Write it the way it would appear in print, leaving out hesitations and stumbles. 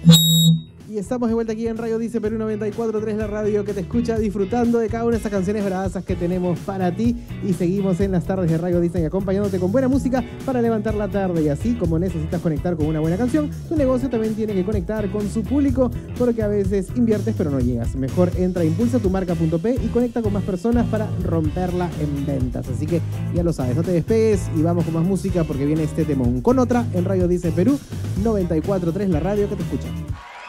Y estamos de vuelta aquí en Radio Dice Perú 94.3, la radio que te escucha, disfrutando de cada una de estas canciones bravas que tenemos para ti. Y seguimos en las tardes de Radio Disney acompañándote con buena música para levantar la tarde. Y así como necesitas conectar con una buena canción, tu negocio también tiene que conectar con su público, porque a veces inviertes pero no llegas. Mejor entra a impulsatumarca.p y conecta con más personas para romperla en ventas. Así que ya lo sabes, no te despegues y vamos con más música porque viene este temón con otra en Radio Dice Perú 94.3, la radio que te escucha.